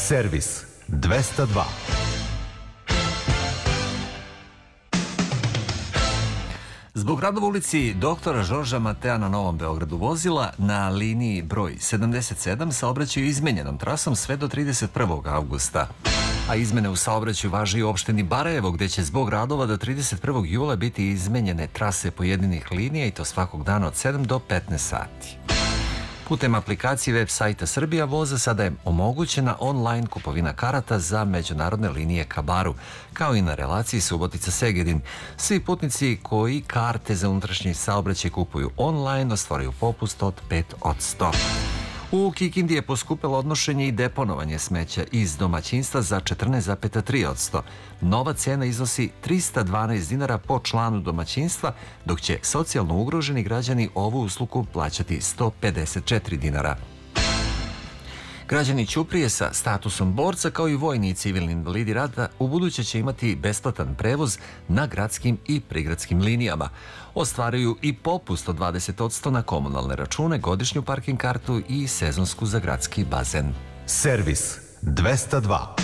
Servis 202. Zbog radova u ulici doktora Žorža Matea na Novom Beogradu vozila na liniji broj 77 saobraćaju izmenjenom trasom sve do 31. avgusta. A izmene u saobraćaju važe i u opštini Barajevo, gde će zbog radova do 31. jula biti izmenjene trase pojedinih linija i to svakog dana od 7 do 15 sati. Putem aplikacije web sajta Srbija voza sada je omogućena online kupovina karata za međunarodne linije ka Baru, kao i na relaciji Subotica-Segedin. Svi putnici koji karte za unutrašnji saobraćaj kupuju online ostvaruju popust od 5%. U Kikindi je poskupelo odnošenje i deponovanje smeća iz domaćinstva za 14,3%. Nova cena iznosi 312 dinara po članu domaćinstva, dok će socijalno ugroženi građani ovu uslugu plaćati 154 dinara. Građani Ćuprije sa statusom borca, kao i vojni i civilni invalidi rata, ubuduće će imati besplatan prevoz na gradskim i prigradskim linijama. Ostvaruju i popust od 20% na komunalne račune, godišnju parking kartu i sezonsku za gradski bazen. Servis 202.